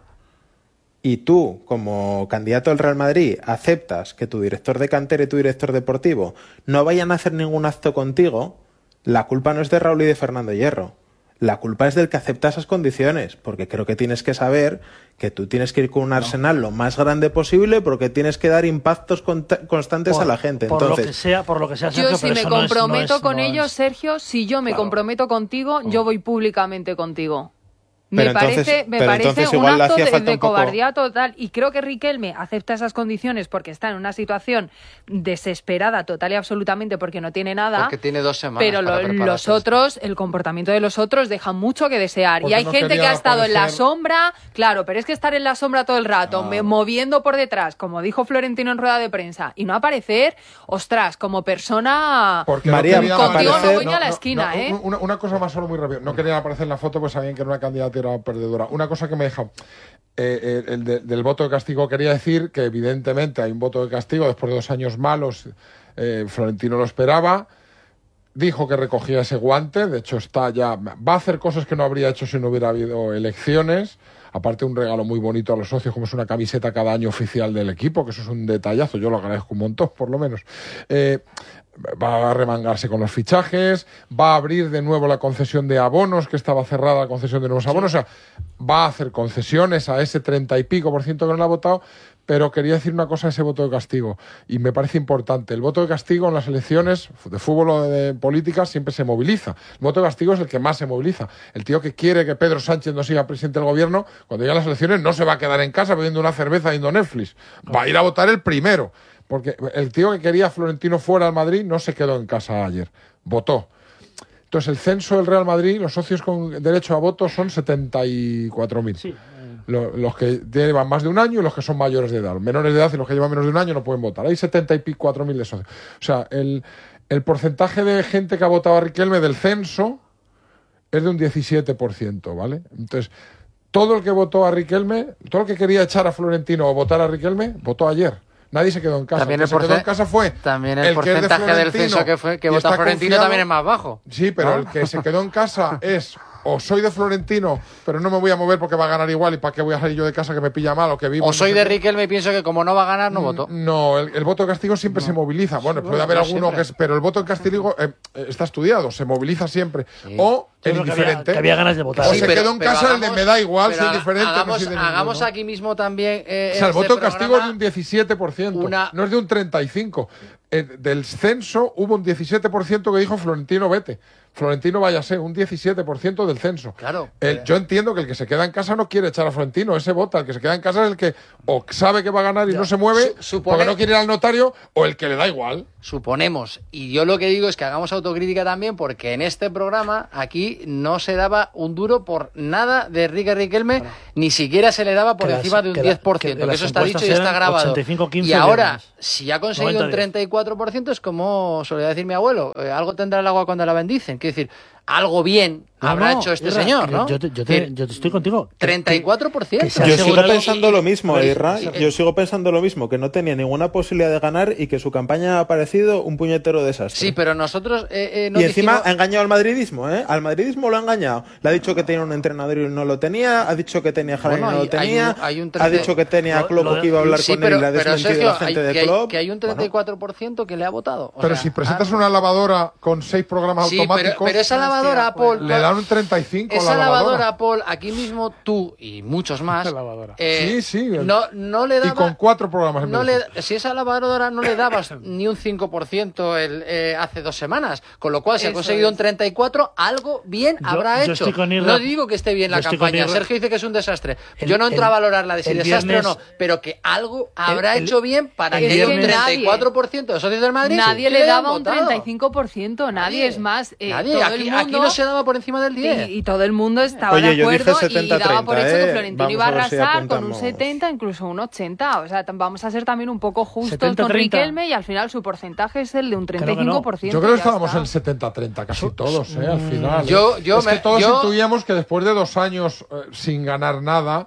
y tú, como candidato al Real Madrid, aceptas que tu director de cantera y tu director deportivo no vayan a hacer ningún acto contigo, la culpa no es de Raúl y de Fernando Hierro. La culpa es del que acepta esas condiciones, porque creo que tienes que saber que tú tienes que ir con un arsenal lo más grande posible, porque tienes que dar impactos constantes a la gente.
Por lo que sea, Sergio,
yo si me comprometo con ellos, Sergio, si yo me comprometo contigo, yo voy públicamente contigo. Me parece un acto de cobardía total, y creo que Riquelme acepta esas condiciones porque está en una situación desesperada total y absolutamente, porque no tiene nada.
Porque tiene 2 semanas.
Pero los otros, el comportamiento de los otros deja mucho que desear. Y hay gente que ha estado en la sombra, claro, pero es que estar en la sombra todo el rato, moviendo por detrás, como dijo Florentino en rueda de prensa, y no aparecer, ostras, como persona...
Porque
María, contigo no voy a la esquina,
Una cosa más solo muy rápido. No querían aparecer en la foto, pues sabían que era una candidatura perdedora. Una cosa que me deja del voto de castigo, quería decir que evidentemente hay un voto de castigo después de 2 años malos. Florentino lo esperaba, dijo que recogía ese guante, de hecho va a hacer cosas que no habría hecho si no hubiera habido elecciones. Aparte, un regalo muy bonito a los socios, como es una camiseta cada año oficial del equipo, que eso es un detallazo, yo lo agradezco un montón, por lo menos. Va a remangarse con los fichajes, va a abrir de nuevo la concesión de abonos, que estaba cerrada la concesión de nuevos abonos, o sea, va a hacer concesiones a ese 30 y pico % que no le ha votado. Pero quería decir una cosa de ese voto de castigo, y me parece importante. El voto de castigo en las elecciones de fútbol o de política siempre se moviliza. El voto de castigo es el que más se moviliza. El tío que quiere que Pedro Sánchez no siga presidente del gobierno, cuando lleguen las elecciones no se va a quedar en casa bebiendo una cerveza viendo Netflix. Va a ir a votar el primero. Porque el tío que quería a Florentino fuera al Madrid no se quedó en casa ayer. Votó. Entonces, el censo del Real Madrid, los socios con derecho a voto son 74.000. Sí. Los que llevan más de un año y los que son mayores de edad. Los menores de edad y los que llevan menos de un año no pueden votar. Hay 74.000 de socios. O sea, el porcentaje de gente que ha votado a Riquelme del censo es de un 17%, ¿vale? Entonces, todo el que votó a Riquelme, todo el que quería echar a Florentino o votar a Riquelme, votó ayer. Nadie se quedó en casa.
También
el que se quedó en casa fue
también el porcentaje del censo que vota a Florentino también es más bajo.
Sí, pero el que se quedó en casa es: o soy de Florentino, pero no me voy a mover porque va a ganar igual, y para qué voy a salir yo de casa que me pilla mal o que vivo.
O soy de Riquelme y pienso que como no va a ganar, no voto.
No, el voto de castigo siempre se moviliza. Bueno, puede haber alguno que es, pero el voto de castigo está estudiado, se moviliza siempre. Sí. O el indiferente.
Que había ganas de votar.
O se quedó en casa el de me da igual, soy diferente.
Hagamos aquí mismo también.
O sea, el voto de castigo es de un 17%, no es de un 35%. del censo hubo un 17% que dijo Florentino vete. Florentino váyase, un 17% del censo.
Claro.
Yo entiendo que el que se queda en casa no quiere echar a Florentino, ese vota. El que se queda en casa es el que o sabe que va a ganar y no se mueve porque no quiere ir al notario, o el que le da igual.
Suponemos. Y yo lo que digo es que hagamos autocrítica también, porque en este programa aquí no se daba un duro por nada de Enrique Riquelme, ni siquiera se le daba por encima de un 10%, que eso está dicho y está grabado.
85-15
y ahora, si ha conseguido un 34%, es como solía decir mi abuelo, algo tendrá el agua cuando la bendicen. Quiero decir, algo bien habrá hecho este señor, ¿no?
Yo estoy contigo.
34%.
Yo sigo pensando lo mismo, Irra. Yo sigo pensando lo mismo, que no tenía ninguna posibilidad de ganar y que su campaña ha parecido un puñetero desastre.
Sí, pero nosotros
y encima ha engañado al madridismo, ¿eh? Al madridismo lo ha engañado. Le ha dicho que tenía un entrenador y no lo tenía, ha dicho que tenía Javi y no lo tenía, ha dicho que tenía Klopp que iba a hablar con él y le ha desmentido Sergio, la gente de Klopp.
Que hay un 34% que le ha votado.
Pero si presentas una lavadora con 6 programas automáticos...
Pero esa lavadora, Apple...
Le dan un 35
esa lavadora, Apple, aquí mismo tú y muchos más...
sí.
No le daba...
Y con 4 programas en
si esa lavadora no le dabas ni un 5% hace 2 semanas, con lo cual si ha conseguido un 34, algo bien habrá hecho. No digo que esté bien la campaña. Sergio dice que es un desastre. Yo no entro a valorarla de si desastre o no, pero que algo habrá hecho bien para que un 34% de socios del Madrid...
Nadie le daba un 35%, nadie. Es más...
Aquí no se daba por encima del 10.
Y todo el mundo estaba de acuerdo y daba por hecho que Florentino iba a arrasar con un 70, incluso un 80. O sea, vamos a ser también un poco justos con Riquelme y al final su porcentaje es el de un 35%.
Yo creo que estábamos en 70-30 casi todos, al final. Que todos intuíamos que después de 2 años sin ganar nada,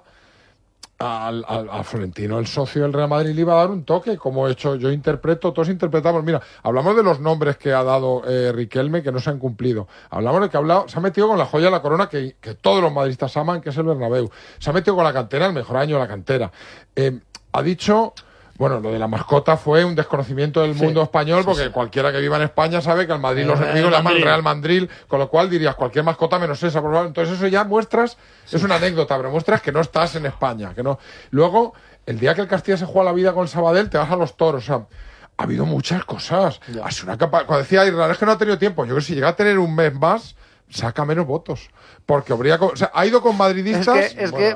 a Florentino, el socio del Real Madrid, le iba a dar un toque, como todos interpretamos. Mira, hablamos de los nombres que ha dado Riquelme que no se han cumplido. Hablamos de que se ha metido con la joya de la corona que todos los madridistas aman, que es el Bernabéu. Se ha metido con la cantera, el mejor año de la cantera. Ha dicho... Bueno, lo de la mascota fue un desconocimiento del mundo español, porque cualquiera que viva en España sabe que al Madrid los enemigos le llaman Real Madrid, con lo cual dirías cualquier mascota menos esa, por favor. Entonces eso ya muestras, es una anécdota, pero muestras que no estás en España, que no. Luego, el día que el Castilla se juega la vida con el Sabadell, te vas a los toros, o sea, ha habido muchas cosas. Cuando decía Israel, es que no ha tenido tiempo, yo creo que si llega a tener un mes más, saca menos votos, porque ha ido con madridistas,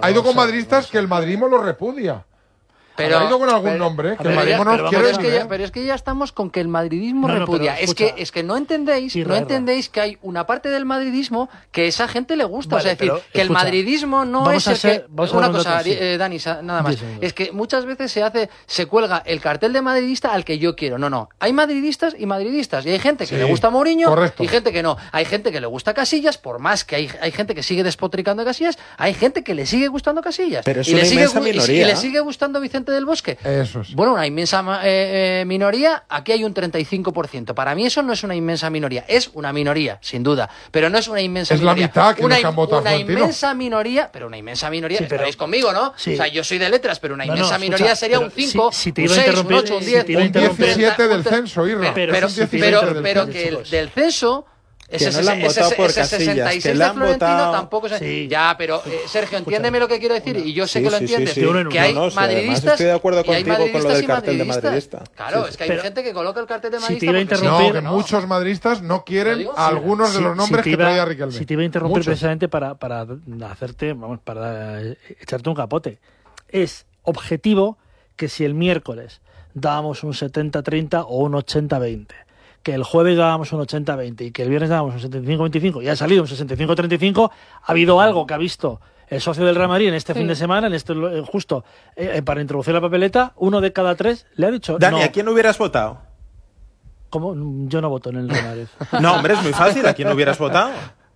que el madridismo lo repudia.
Pero
ha ido con algún nombre que el madridismo no quiere.
Pero es que ya estamos con que el madridismo repudia. Es que no entendéis que hay una parte del madridismo que esa gente le gusta. O sea, es decir, que el madridismo no es el que... Una cosa, Dani, nada más. Es que muchas veces se cuelga el cartel de madridista al que yo quiero. No. Hay madridistas y madridistas. Y hay gente que le gusta Mourinho y gente que no. Hay gente que le gusta Casillas, por más que hay gente que sigue despotricando de Casillas, hay gente que le sigue gustando Casillas.
Pero es una inmensa minoría.
Y le sigue gustando Vicente del Bosque.
Eso es.
Bueno, una inmensa minoría, aquí hay un 35%. Para mí eso no es una inmensa minoría, es una minoría, sin duda, pero no es una inmensa minoría.
Es la mitad que nos han votado
una inmensa minoría, pero una inmensa minoría, estaréis conmigo, ¿no? Sí. O sea, yo soy de letras, pero una inmensa minoría sería un 5, un 6, un 8, un 10,
un 17 del censo, Irra.
Pero que del censo...
no le han votado por Casillas, que le han votado...
tampoco Ya, pero Sergio, entiéndeme lo que quiero decir, y yo sé que lo entiendes, que hay madridistas,
estoy de acuerdo contigo con lo del cartel de madridista.
Claro, es que hay gente que coloca el cartel de madridista.
No, que muchos madridistas no quieren algunos de los nombres que traía Riquelme.
Si te iba a interrumpir precisamente para hacerte, para echarte un capote. Es objetivo que si el miércoles dábamos un 70-30 o un 80-20, que el jueves dábamos un 80-20 y que el viernes dábamos un 75-25 y ha salido un 65-35, ha habido algo que ha visto el socio del Real Madrid en este fin de semana, justo para introducir la papeleta, 1 de cada 3 le ha dicho...
Dani, ¿a quién hubieras votado?
¿Cómo? Yo no voto en el Real Madrid.
No, hombre, es muy fácil, ¿a quién hubieras votado?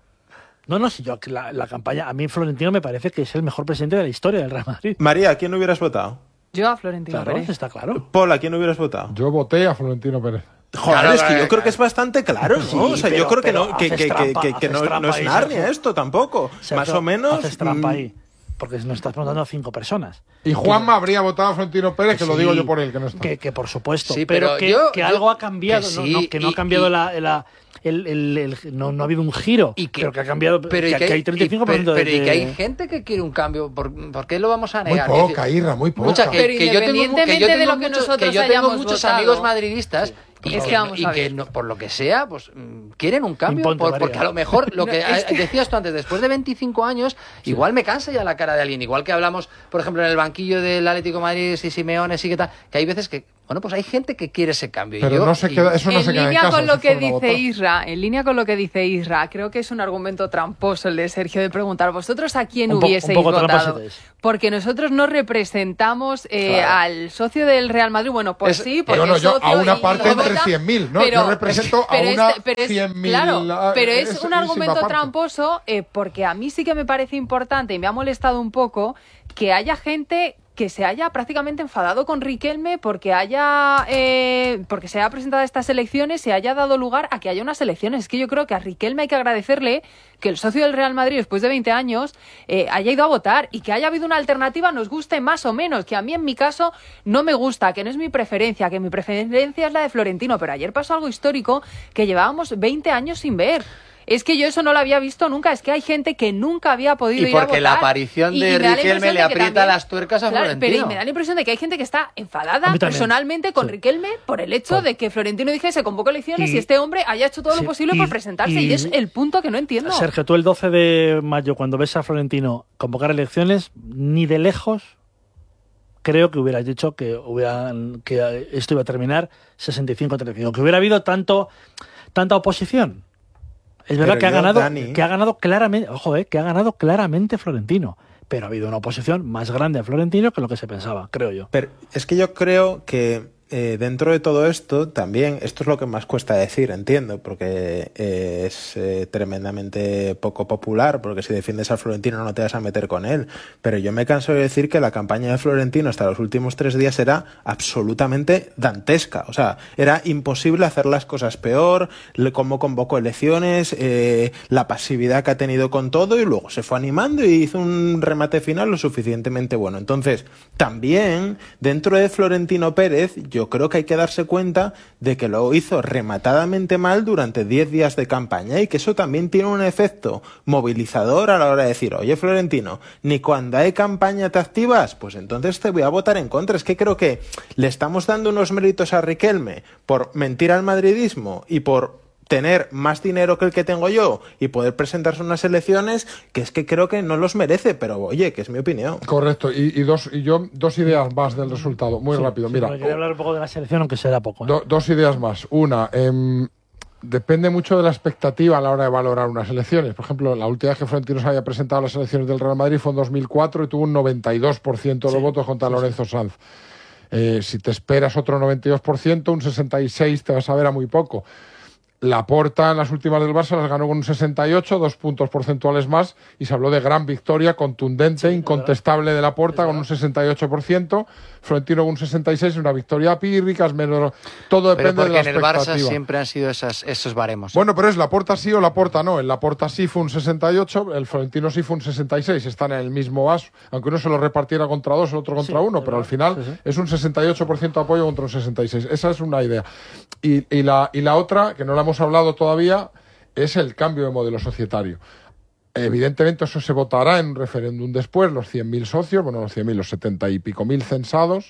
No, si yo la campaña, a mí Florentino me parece que es el mejor presidente de la historia del Real Madrid.
María, ¿a quién hubieras votado?
Yo a Florentino Pérez.
Está claro.
Paul, ¿a quién hubieras votado?
Yo voté a Florentino Pérez.
Joder, es que yo creo que es bastante claro, ¿no? O sea, yo creo que no es Narnia esto tampoco. Más o menos...
Haces trampa ahí. Porque nos estás preguntando a 5 personas.
Y Juanma habría votado a Florentino Pérez, que lo digo yo por él, que no está.
Que por supuesto. Sí, pero que algo ha cambiado. Que no ha cambiado no ha habido un giro, pero que ha cambiado, que hay 35%
pero que hay gente que quiere un cambio. ¿Por qué lo vamos a negar?
Muy poca, Irra, muy poca.
Que yo tengo muchos amigos madridistas
Es que vamos a ver.
Que no, por lo que sea, pues quieren un cambio. Porque a lo mejor, lo que decías tú antes, después de 25 años, igual me cansa ya la cara de alguien. Igual que hablamos, por ejemplo, en el banquillo del Atlético de Madrid, y Simeone, sí que tal, que hay veces que, bueno, pues hay gente que quiere ese cambio.
Pero eso no se queda en casa.
En línea con lo que dice Isra, creo que es un argumento tramposo el de Sergio de preguntar, ¿vosotros a quién hubieseis votado? Porque nosotros no representamos al socio del Real Madrid. Bueno, pues sí, porque
yo a una parte entre 100.000, ¿no? Yo represento a una 100.000.
Claro, pero es un argumento tramposo porque a mí sí que me parece importante y me ha molestado un poco que haya gente que se haya prácticamente enfadado con Riquelme porque se haya presentado a estas elecciones y haya dado lugar a que haya unas elecciones. Es que yo creo que a Riquelme hay que agradecerle que el socio del Real Madrid, después de 20 años, haya ido a votar y que haya habido una alternativa, nos guste más o menos, que a mí en mi caso no me gusta, que no es mi preferencia, que mi preferencia es la de Florentino, pero ayer pasó algo histórico que llevábamos 20 años sin ver. Es que yo eso no lo había visto nunca. Es que hay gente que nunca había podido ir a votar.
Y porque la aparición de Riquelme le aprieta las tuercas a Florentino.
Pero me da la impresión de que hay gente que está enfadada personalmente con Riquelme por el hecho de que Florentino dije se convocó elecciones y este hombre haya hecho todo lo posible por presentarse. Y es el punto que no entiendo.
Sergio, tú el 12 de mayo, cuando ves a Florentino convocar elecciones, ni de lejos creo que hubieras dicho que esto iba a terminar 65-35. Que hubiera habido tanta oposición. Es verdad que ha ganado claramente, que ha ganado claramente Florentino, pero ha habido una oposición más grande a Florentino que lo que se pensaba, creo yo.
Pero es que yo creo que dentro de todo esto, también, esto es lo que más cuesta decir, entiendo, porque es tremendamente poco popular, porque si defiendes a Florentino no te vas a meter con él, pero yo me canso de decir que la campaña de Florentino hasta los últimos 3 días era absolutamente dantesca, o sea, era imposible hacer las cosas peor, cómo convocó elecciones, la pasividad que ha tenido con todo, y luego se fue animando y hizo un remate final lo suficientemente bueno. Entonces, también, dentro de Florentino Pérez, yo creo que hay que darse cuenta de que lo hizo rematadamente mal durante 10 días de campaña y que eso también tiene un efecto movilizador a la hora de decir, oye Florentino, ni cuando hay campaña te activas, pues entonces te voy a votar en contra. Es que creo que le estamos dando unos méritos a Riquelme por mentir al madridismo y por tener más dinero que el que tengo yo y poder presentarse a unas elecciones que es que creo que no los merece, pero oye, que es mi opinión.
Correcto, y dos ideas más del resultado, muy rápido. Mira,
quería hablar un poco de la selección, aunque será poco.
Dos ideas más. Una, depende mucho de la expectativa a la hora de valorar unas elecciones. Por ejemplo, la última vez que Florentino se había presentado a las elecciones del Real Madrid fue en 2004 y tuvo un 92% de los votos contra Lorenzo Sanz. Si te esperas otro 92%, un 66% te vas a ver a muy poco. Laporta en las últimas del Barça las ganó con un 68, 2 puntos porcentuales más, y se habló de gran victoria contundente, incontestable de Laporta con un 68%, Florentino con un 66%, una victoria pírrica, todo depende de la expectativa.
Pero porque en el Barça siempre han sido esos baremos.
Bueno, pero es Laporta sí o Laporta no. El Laporta sí fue un 68, el Florentino sí fue un 66, están en el mismo vaso, aunque uno se lo repartiera contra 2, el otro contra 1, pero al final es un 68% de apoyo contra un 66%. Esa es una idea. Y la otra, que no la hemos hablado todavía, es el cambio de modelo societario. Evidentemente eso se votará en un referéndum después, los 100.000 socios, los 100.000, los 70 y pico mil censados,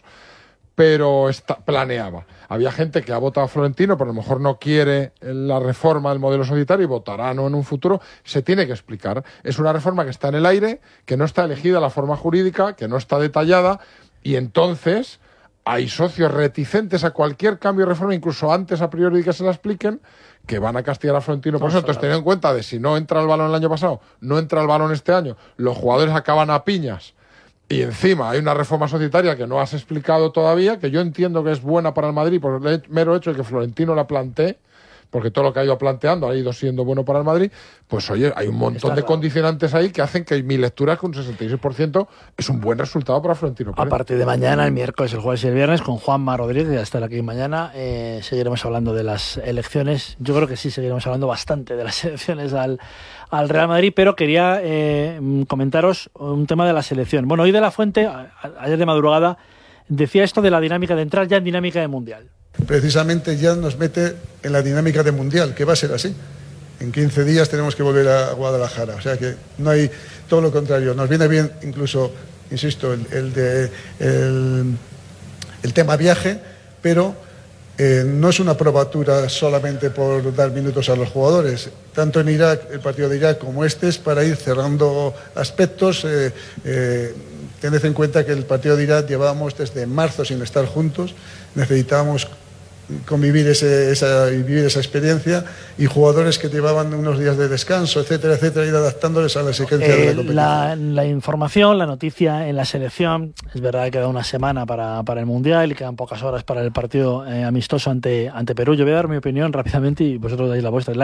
pero planeaba. Había gente que ha votado a Florentino, pero a lo mejor no quiere la reforma del modelo societario y votará no en un futuro. Se tiene que explicar. Es una reforma que está en el aire, que no está elegida la forma jurídica, que no está detallada, y entonces hay socios reticentes a cualquier cambio de reforma, incluso antes a priori de que se la expliquen, que van a castigar a Florentino por eso. Entonces, teniendo en cuenta de si no entra el balón el año pasado, no entra el balón este año, los jugadores acaban a piñas y encima hay una reforma societaria que no has explicado todavía, que yo entiendo que es buena para el Madrid por el mero hecho de que Florentino la plantee, porque todo lo que ha ido planteando ha ido siendo bueno para el Madrid, pues oye, hay un montón de condicionantes ahí que hacen que mi lectura es que un 66% es un buen resultado para Florentino Pérez.
A partir de mañana, el miércoles, el jueves y el viernes, con Juanma Rodríguez, ya estará aquí mañana, seguiremos hablando de las elecciones. Yo creo que sí, seguiremos hablando bastante de las elecciones al Real Madrid, pero quería comentaros un tema de la selección. Bueno, hoy de la Fuente, ayer de madrugada, decía esto de la dinámica de entrar ya en dinámica de mundial.
Precisamente ya nos mete en la dinámica de mundial, que va a ser así. En 15 días tenemos que volver a Guadalajara. O sea que no hay, todo lo contrario. Nos viene bien incluso, insisto, el tema viaje, pero No es una probatura solamente por dar minutos a los jugadores. Tanto en Irak, el partido de Irak, como este, es para ir cerrando aspectos. Tened en cuenta que el partido de Irak llevábamos desde marzo sin estar juntos. Necesitábamos convivir vivir esa experiencia, y jugadores que llevaban unos días de descanso, etcétera, etcétera, ir adaptándoles a la exigencia de la competición.
La información, la noticia en la selección, es verdad que queda una semana para el Mundial y quedan pocas horas para el partido amistoso ante Perú. Yo voy a dar mi opinión rápidamente y vosotros dais la vuestra.